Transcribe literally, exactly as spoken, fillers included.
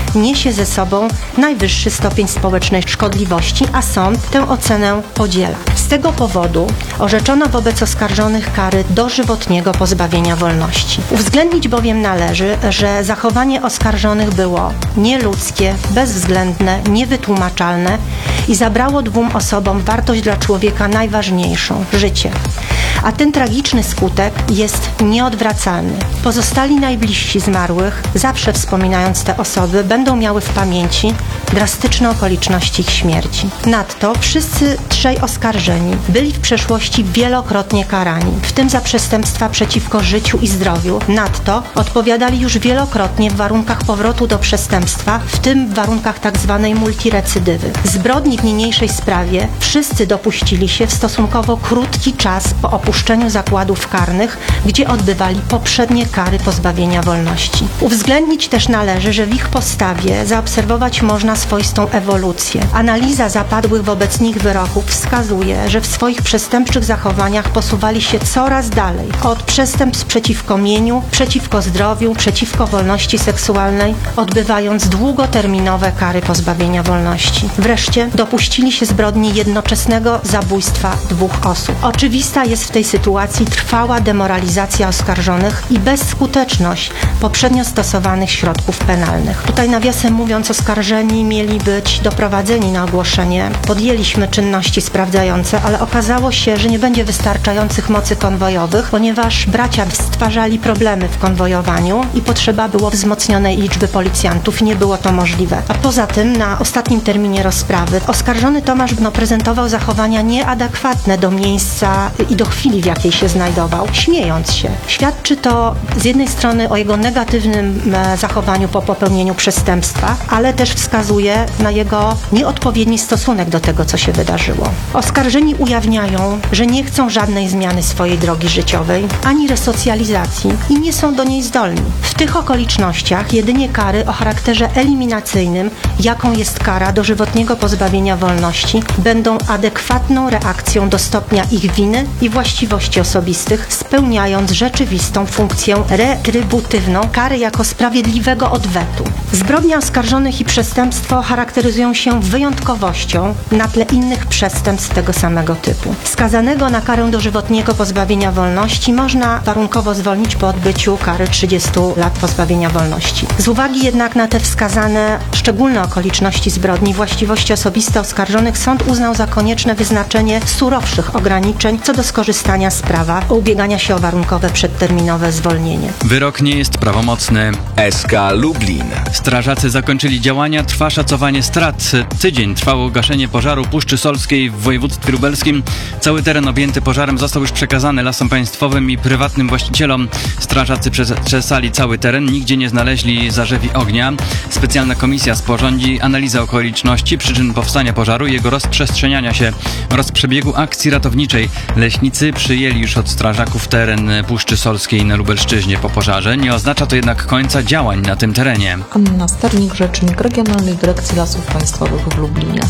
niesie ze sobą najwyższy stopień społecznej szkodliwości, a sąd tę ocenę podziela. Z tego powodu orzeczono wobec oskarżonych kary dożywotniego pozbawienia wolności. Uwzględnić bowiem należy, że zachowanie oskarżonych było nieludzkie, bezwzględne, niewytłumaczalne i zabrało dwóm osobom wartość dla człowieka najważniejszą – życie. A ten tragiczny skutek jest nieodwracalny. Pozostali najbliżsi zmarłych, zawsze wspominając te osoby, będą miały w pamięci drastyczne okoliczności ich śmierci. Nadto wszyscy trzej oskarżeni byli w przeszłości wielokrotnie karani, w tym za przestępstwa przeciwko życiu i zdrowiu. Nadto odpowiadali już wielokrotnie w warunkach powrotu do przestępstwa, w tym w warunkach tzw. multirecydywy. Zbrodni w niniejszej sprawie wszyscy dopuścili się w stosunkowo krótki czas po opuszczeniu zakładów karnych, gdzie odbywali poprzednie kary pozbawienia wolności. Uwzględnić też należy, że w ich postawie zaobserwować można swoistą ewolucję. Analiza zapadłych wobec nich wyroków wskazuje, że w swoich przestępczych zachowaniach posuwali się coraz dalej od przestępstw przeciwko mieniu, przeciwko zdrowiu, przeciwko wolności seksualnej, odbywając długoterminowe kary pozbawienia wolności. Wreszcie dopuścili się zbrodni jednoczesnego zabójstwa dwóch osób. Oczywista jest w tej sytuacji trwała demoralizacja oskarżonych i bezskuteczność poprzednio stosowanych środków penalnych. Tutaj nawiasem mówiąc, oskarżeni mieli być doprowadzeni na ogłoszenie. Podjęliśmy czynności sprawdzające, ale okazało się, że nie będzie wystarczających mocy konwojowych, ponieważ bracia stwarzali problemy w konwojowaniu i potrzeba było wzmocnionej liczby policjantów. Nie było to możliwe. A poza tym na ostatnim terminie rozprawy oskarżony Tomasz no, prezentował zachowania nieadekwatne do miejsca i do chwili, w jakiej się znajdował, śmiejąc się. Świadczy to z jednej strony o jego negatywnym e, zachowaniu po popełnieniu przestępstwa, ale też wskazuje na jego nieodpowiedni stosunek do tego, co się wydarzyło. Oskarżeni ujawniają, że nie chcą żadnej zmiany swojej drogi życiowej, ani resocjalizacji i nie są do niej zdolni. W tych okolicznościach jedynie kary o charakterze eliminacyjnym, jaką jest kara dożywotniego pozbawienia wolności, będą adekwatną reakcją do stopnia ich winy i właściwości osobistych, spełniając rzeczywistą funkcję retrybutywną kary jako sprawiedliwego odwetu. Zbrodnia oskarżonych i przestępstwo charakteryzują się wyjątkowością na tle innych przestępstw tego samego typu. Skazanego na karę dożywotniego pozbawienia wolności można warunkowo zwolnić po odbyciu kary trzydziestu lat pozbawienia wolności. Z uwagi jednak na te wskazane szczególne okoliczności zbrodni, właściwości osobiste oskarżonych, sąd uznał za konieczne wyznaczenie surowszych ograniczeń co do skorzystania z prawa, ubiegania się o warunkowe przedterminowe zwolnienie. Wyrok nie jest prawomocny. S K Lublin. Strażacy zakończyli działania, trwa szacowanie strat. Tydzień trwało gaszenie pożaru Puszczy Solskiej w województwie lubelskim. Cały teren objęty pożarem został już przekazany Lasom Państwowym i prywatnym właścicielom. Strażacy przesali cały teren, nigdzie nie znaleźli zarzewi ognia. Specjalna komisja sporządzi analizę okoliczności, przyczyn powstania pożaru i jego rozprzestrzeniania się oraz przebiegu akcji ratowniczej. Leśnicy przyjęli już od strażaków teren Puszczy Solskiej na Lubelszczyźnie po pożarze. Nie oznacza to jednak końca działań na tym terenie. Anna Sternik, rzecznik Regionalnej Dyrekcji Lasów Państwowych w Lublinie.